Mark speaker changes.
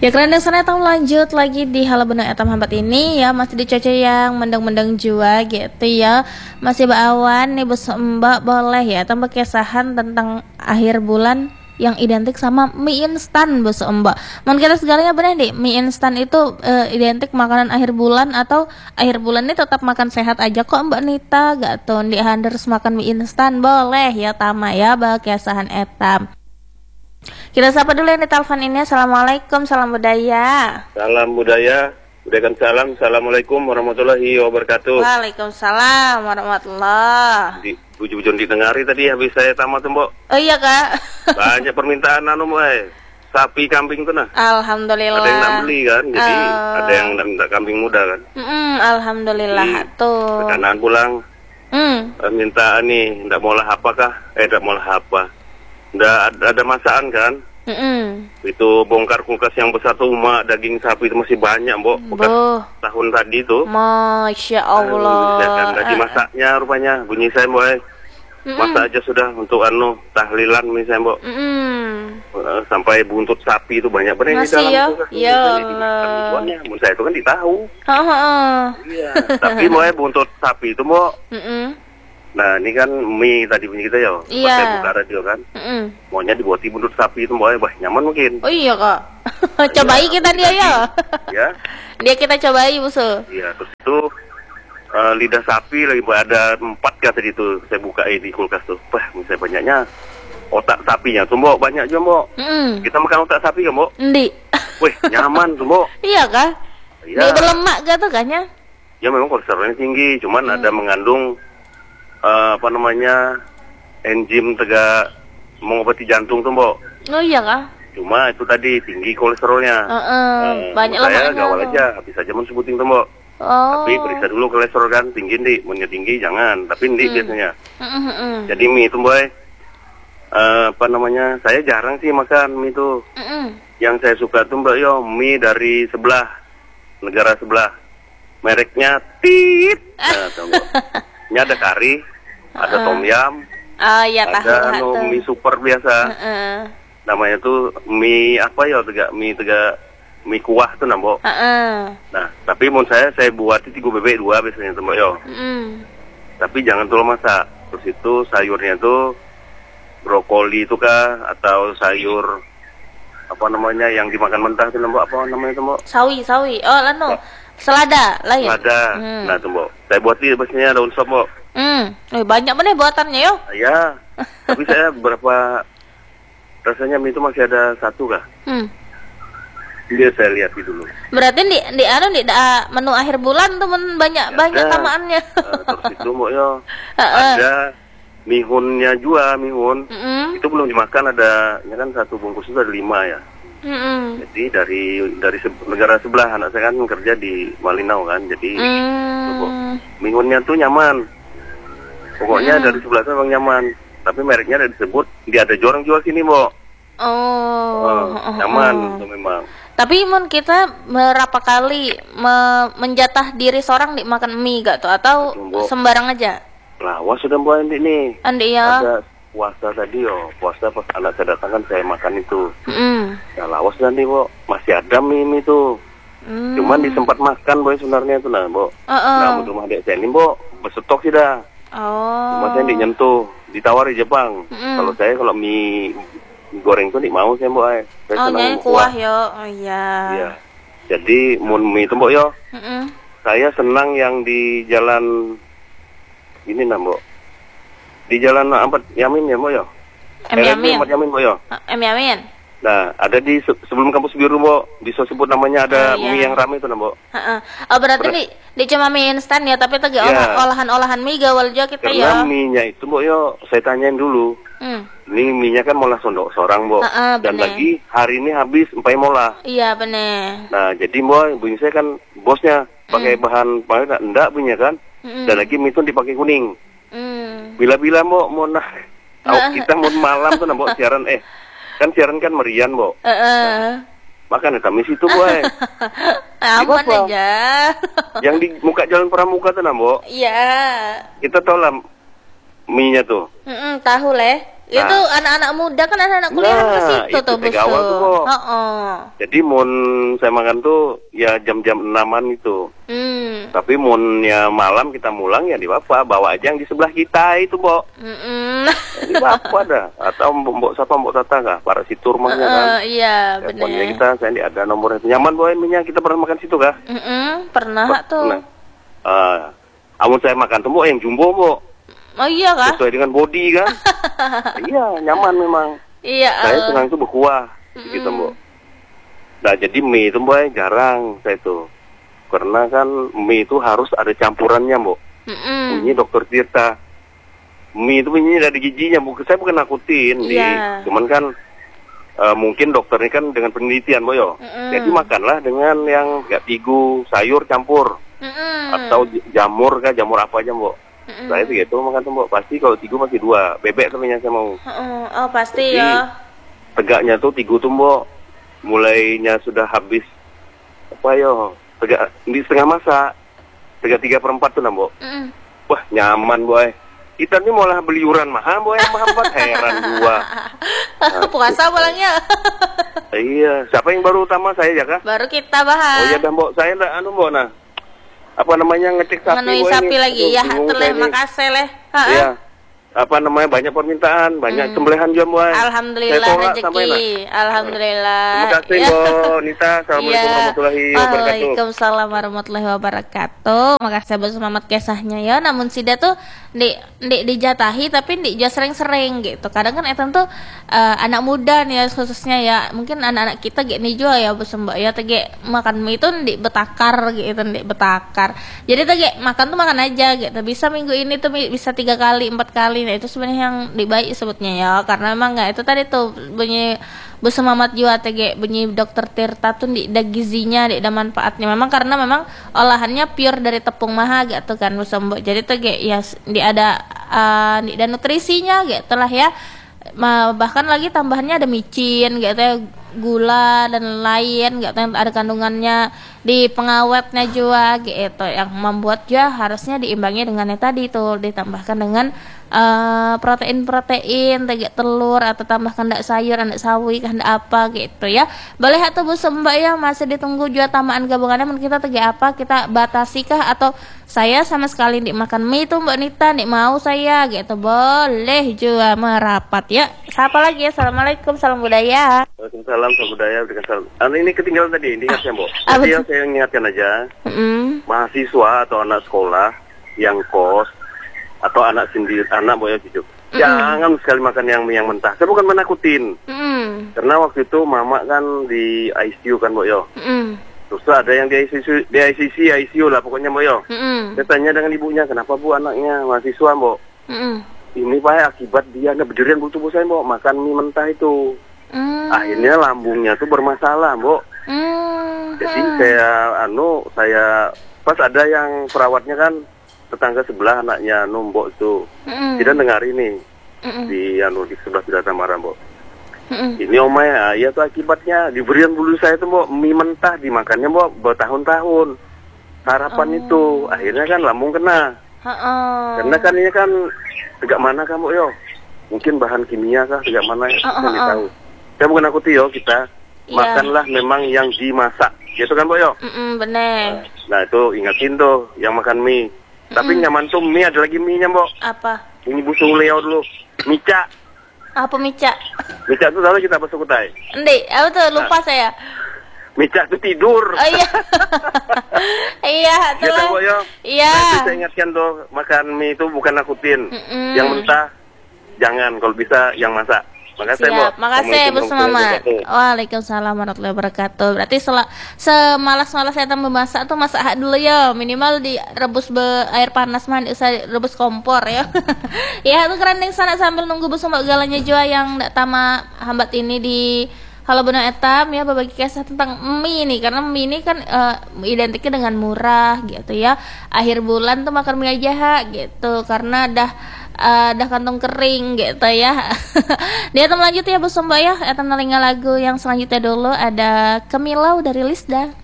Speaker 1: Ya kerana sana tahu lanjut lagi di Halo Benang Etam Hambat ini ya masih dicoce yang mendang-mendang jua gitu ya. Masih berawan nih bos Mbak boleh ya tambah kesahan tentang akhir bulan yang identik sama mie instan bos Mbak. Mungkin kita segalanya benar nih mie instan itu identik makanan akhir bulan atau akhir bulan ini tetap makan sehat aja kok Mbak Nita gak tuh di harus makan mie instan boleh ya tama ya kesahan etam. Kita sapa dulu yang di telepon ini. Assalamualaikum, salam budaya.
Speaker 2: Salam budaya, budaykan salam. Assalamualaikum warahmatullahi wabarakatuh.
Speaker 1: Waalaikumsalam warahmatullahi.
Speaker 2: Di bujun didengari tadi habis saya tamat tuh, Mbok.
Speaker 1: Oh iya Kak.
Speaker 2: Banyak permintaan Mbok. Sapi kambing tuh nah.
Speaker 1: Alhamdulillah.
Speaker 2: Ada yang nak beli kan, jadi ada yang nak kambing muda kan.
Speaker 1: Alhamdulillah tuh.
Speaker 2: Kanan pulang. Minta nih, ndak mau lah apakah? Ndak mau lah apa? Nggak ada masakan kan? Itu bongkar kulkas yang besar tuh mak daging sapi itu masih banyak Mbok. Bekas tahun tadi tuh.
Speaker 1: Masya Allah.
Speaker 2: Lagi masaknya rupanya bunyi saya Mbok. Masak aja sudah untuk tahlilan misalnya Mbok. Sampai buntut sapi itu banyak benar di dalam
Speaker 1: ya?
Speaker 2: kulkas.
Speaker 1: Ya Allah.
Speaker 2: Mun saya itu kan ditahu. Iya. Tapi Mbok buntut sapi itu Mbok. Nah ini kan mie tadi punya kita ya, pakai buka radio kan, maunya dibuat buntut sapi itu mau nyaman mungkin.
Speaker 1: Oh iya Kak, cobai kita dia ya.
Speaker 2: Ya.
Speaker 1: Dia kita cobai busul.
Speaker 2: Iya terus itu lidah sapi lagi ada 4 kata itu saya buka di kulkas tuh, misalnya banyaknya otak sapinya tuh Mbok banyak juga Mbok. Kita makan otak sapi kan Mbok?
Speaker 1: Ndi.
Speaker 2: Wih nyaman tuh Mbok.
Speaker 1: Iya Kak.
Speaker 2: Iya.
Speaker 1: Dia berlemak gak tuh kayaknya?
Speaker 2: Ya memang kolesterolnya tinggi, cuman ada mengandung enzim mengobati jantung tuh Mbok.
Speaker 1: Oh iya Kak.
Speaker 2: Cuma itu tadi tinggi kolesterolnya.
Speaker 1: Banyak
Speaker 2: saya gawal aja, habis aja sebutin tuh Mbok. Tapi periksa dulu kolesterol kan, tinggi ndik, punya tinggi jangan, tapi ndik biasanya. Jadi mie itu Mbok, saya jarang sih makan mie itu. Yang saya suka tuh Mbak mie dari negara sebelah, mereknya Tit. Nah, tuh Mbok. Ini ada kari, ada tom yam, ada mie super biasa. Namanya tuh mie apa ya? Mie kuah tuh Mbok. Nah, tapi menurut saya buat itu 3 bebek 2 biasanya tuh Mbok yo. Tapi jangan terlalu masak. Terus itu sayurnya tuh brokoli itu kah atau sayur yang dimakan mentah tuh Mbok, apa namanya tuh Mbok?
Speaker 1: Sawi. Oh, selada lain.
Speaker 2: Selada. Nah, tuh Mbok. Saya buat itu biasanya daun sop Mbok.
Speaker 1: Banyak bener buatannya yo.
Speaker 2: Ya. Tapi saya rasanya mie itu masih ada 1 kah? Dia saya lihat dulu.
Speaker 1: Berarti di menu akhir bulan tuh banyak tamaannya.
Speaker 2: Terus itu Mbok yo. Ada mihunnya juga, mihun. Itu belum dimakan ini kan 1 bungkus itu ada 5 ya. Jadi dari negara sebelah, anak saya kan kerja di Malinau kan, jadi mihunnya tuh nyaman. Pokoknya dari sebelah itu memang nyaman. Tapi mereknya ada disebut, dia ada jorang jual sini Mbok. Nyaman tuh memang.
Speaker 1: Tapi kita berapa kali menjatah diri seorang makan mie gak tuh atau sembarang aja?
Speaker 2: Lawas sudah Mbok ini.
Speaker 1: Andi ya.
Speaker 2: Ada puasa tadi puasa pas anak saya datang kan saya makan itu. Ya lawas nanti Mbok, masih ada mie itu. Cuman disempat makan Mbok sebenarnya itu Mbok. Nah, rumah adik saya ini Mbok, berstok sih dah. Cuma saya nyentuh, ditawari Jepang. Kalau mie goreng itu mau saya Mbok. Saya senang
Speaker 1: kuah yo. Oh iya.
Speaker 2: Iya. Jadi mie itu Mbok yo. Saya senang yang di jalan ini Mbok. Di jalan Ampat Yamin ya Mbok yo.
Speaker 1: Yamin
Speaker 2: Mbok yo.
Speaker 1: Yamin.
Speaker 2: Nah, ada di sebelum kampus biru Mbok, bisa sebut namanya ada mie yang ramai itu Mbok.
Speaker 1: Berarti di cuma mie instan ya, tapi tadi olahan-olahan mie gawal juga kita ya.
Speaker 2: Karena mie-nya itu Mbok yo, saya tanyain dulu. Ini mie-nya kan molah sondok sorang Mbok. Dan lagi hari ini habis empai molah. Iya bener. Nah, jadi Mbok, bunyi saya kan bosnya pakai bahan enggak punya kan. Dan lagi mie itu dipakai kuning. Bila-bila Mbok mau kita mau malam tuh Mbok siaran kan siaran kan merian Mbok. Makan kami situ Boy.
Speaker 1: Aman aja.
Speaker 2: Yang di muka jalan Pramuka tuh Mbok.
Speaker 1: Iya.
Speaker 2: Kita tahu lah mie-nya tuh.
Speaker 1: Tahu leh. Itu anak-anak muda kan, anak-anak kuliah ke situ tuh bos.
Speaker 2: Jadi mun saya makan tuh ya jam-jam 6-an itu. Tapi munnya malam kita mulang ya di Bapak bawa aja yang di sebelah kita itu, Mbok. Di Bapak dah atau Mbok siapa Mbok Tata kah? Para situ rumahnya kan.
Speaker 1: Iya, benar.
Speaker 2: Pokoknya kita saya ini ada nomornya. Nyaman Boy minyak kita pernah makan situ kah?
Speaker 1: Pernah tuh.
Speaker 2: Amun saya makan tuh Mbok yang jumbo, Mbok.
Speaker 1: Oh iya kah?
Speaker 2: Sesuai dengan body kan? Iya, nyaman memang.
Speaker 1: Iya.
Speaker 2: Saya senang itu berkuah, gitu Mbok. Nah jadi mie itu Mbok jarang saya tuh. Karena kan mie itu harus ada campurannya, Mbok. Ini Dokter Tirta. Mie itu ini ada gizinya, Bu. Saya bukan nakutin, cuman kan mungkin dokternya kan dengan penelitian, Boyo. Jadi makanlah dengan yang gak tigu, sayur campur. Atau jamur kah, jamur apa aja, Mbok. Saya tuh gitu makan tuh, Mbok. Pasti kalau tigu masih 2, bebek tuh saya mau.
Speaker 1: Oh, pasti. Jadi, ya.
Speaker 2: Tegaknya tuh tigu tuh, Mbok. Mulainya sudah habis apa yo? Tegak di setengah masa. Tegak 3/4 tuh, Mbok. Wah, nyaman, Boy. Kita nih malah beli iuran mahal, Boy. Yang mahal banget, heran gua. Nah,
Speaker 1: puasa pulangnya.
Speaker 2: Iya, siapa yang baru utama saya ya, Kak?
Speaker 1: Baru kita bahas.
Speaker 2: Oh iya dah, Mbok. Saya enggak Mbok, nah. Apa namanya ngecek sapi,
Speaker 1: menui sapi lagi ya, terleh makasih leh.
Speaker 2: Iya. Apa namanya banyak permintaan, banyak sembelihan juga, Boy.
Speaker 1: Alhamdulillah rezeki. Alhamdulillah.
Speaker 2: Terima kasih, Mbok Nita. Assalamualaikum warahmatullahi wabarakatuh.
Speaker 1: Waalaikumsalam warahmatullahi wabarakatuh. Makasih Bos Mamat kisahnya ya. Namun sida tuh dijatahi tapi dia sering-sering gitu. Kadang kan etan tuh anak muda nih ya, khususnya ya. Mungkin anak-anak kita gini juga ya Bos Mbak ya, tege makan mie itu betakar gitu, betakar. Jadi tege makan tuh makan aja gitu. Bisa minggu ini tuh bisa 3 kali, 4 kali. Nah itu sebenarnya yang dibaik sebutnya ya, karena emang nggak itu tadi tuh bunyi Bos Mamat juga tege bunyi Dokter Tirta tuh ada gizinya, ada manfaatnya. Memang karena memang olahannya pure dari tepung maha gitu kan Bos Mbok. Jadi tege ya ada nutrisinya gitu lah ya. Bahkan lagi tambahannya ada micin gitu ya, gula dan lain gitu yang ada kandungannya di pengawetnya juga gitu, yang membuat juga harusnya diimbangi dengan yang tadi tuh ditambahkan dengan protein tegak telur atau tambahkan ndak sayur, ndak sawi, ndak apa gitu ya. Boleh atau Bu Mbak ya, masih ditunggu juga tamaan gabungannya kita tegak apa kita batasi kah, atau saya sama sekali ndik makan mie tuh Mbak Nita, ndik mau saya gitu, boleh juga merapat ya. Siapa lagi ya? Assalamualaikum, salam budaya.
Speaker 2: Waalaikumsalam, salam budaya. Ini ketinggalan tadi, diingatnya Mbok. Jadi yang saya ingatkan aja, mahasiswa atau anak sekolah yang kos atau anak sendiri, anak Mbok ya gitu. Jangan sekali makan yang mentah. Saya bukan menakutin. Karena waktu itu mama kan di ICU kan Mbok yo. Terus ada yang di ICU lah pokoknya Mbok yo. Saya tanya dengan ibunya, kenapa Bu anaknya mahasiswa Mbok? Ini Pak akibat dia berdirian tubuh saya Mbok, makan mie mentah itu. Akhirnya lambungnya tuh bermasalah Mbok. Jadi saya pas ada yang perawatnya kan tetangga sebelah anaknya Mbok itu. Tidak dengar ini di sebelah Bidata Marah Mbok. Ini omanya ya tuh akibatnya diberian bulu saya tuh Mbok, mie mentah dimakannya Mbok bertahun-tahun. Harapan itu akhirnya kan lambung kena. Karena kan ini kan tegak mana kamu yo? Mungkin bahan kimia kah tegak mana saya tahu. Saya bukan aku yo, kita makanlah memang yang dimasak. Gitu kan Mbok yo?
Speaker 1: Bener.
Speaker 2: Nah itu ingatin tuh yang makan mie. Tapi nyaman tuh mie, ada lagi mie nya Mbok.
Speaker 1: Apa?
Speaker 2: Ini busung leo dulu. Mica.
Speaker 1: Apa mica?
Speaker 2: Mica tuh tahu kita bahasa Kutai.
Speaker 1: Endi, aku tuh lupa saya.
Speaker 2: Mica tuh tidur.
Speaker 1: Oh iya. Iya,
Speaker 2: tuh.
Speaker 1: Iya.
Speaker 2: Nah, saya ingatkan tuh makan mie itu bukan nakutin. Yang mentah jangan, kalau bisa yang masak. Makasih,
Speaker 1: Siap. Makasih Bu Mamat. Waalaikumsalam warahmatullahi wabarakatuh. Berarti semalas-malas saya memasak tuh masak dulu ya, minimal direbus air panas usah rebus kompor ya. Ya itu kerandeng sana sambil nunggu Bu Mamat galanya juga yang ndak tama hambat ini di Halo Benar Etam ya, berbagi kisah tentang mie nih, karena mie ini kan identiknya dengan murah gitu ya. Akhir bulan tuh makan mie aja gitu, karena dah kantong kering gitu ya. Dia lanjut ya Bu Mbak ya, etam nalinga lagu yang selanjutnya dulu ada Kemilau dari Lisda.